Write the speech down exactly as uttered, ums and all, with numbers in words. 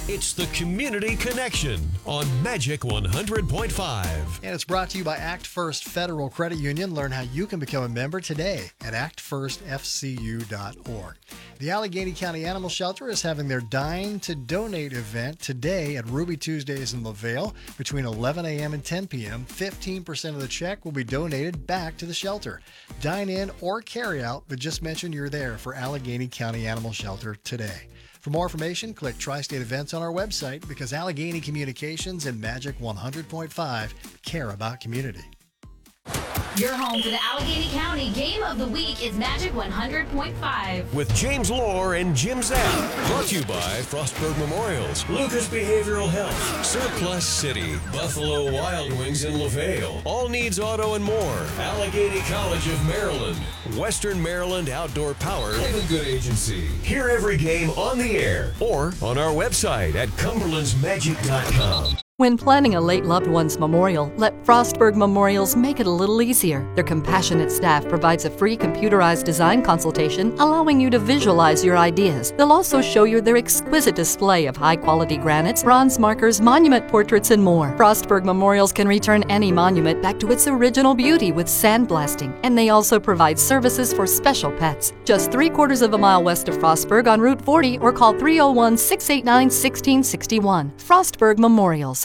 It's the Community Connection on Magic one hundred point five. And it's brought to you by Act First Federal Credit Union. Learn how you can become a member today at act first f c u dot org. The Allegheny County Animal Shelter is having their Dine to Donate event today at Ruby Tuesdays in LaVale between eleven a.m. and ten p.m. fifteen percent of the check will be donated back to the shelter. Dine in or carry out, but just mention you're there for Allegheny County Animal Shelter today. For more information, click Tri-State Events on our website because Allegheny Communications and Magic one hundred point five care about community. Your home for the Allegheny County Game of the Week is Magic one hundred point five. With James Lohr and Jim Zapp. Brought to you by Frostburg Memorials, Lucas Behavioral Health, Surplus City, Buffalo Wild Wings in LaVale, All Needs Auto and more, Allegheny College of Maryland, Western Maryland Outdoor Power, and a good agency. Hear every game on the air or on our website at cumberlands magic dot com. When planning a late loved one's memorial, let Frostburg Memorials make it a little easier. Their compassionate staff provides a free computerized design consultation, allowing you to visualize your ideas. They'll also show you their exquisite display of high-quality granites, bronze markers, monument portraits, and more. Frostburg Memorials can return any monument back to its original beauty with sandblasting, and they also provide services for special pets. Just three quarters of a mile west of Frostburg on Route forty, or call three oh one, six eight nine, one six six one. Frostburg Memorials.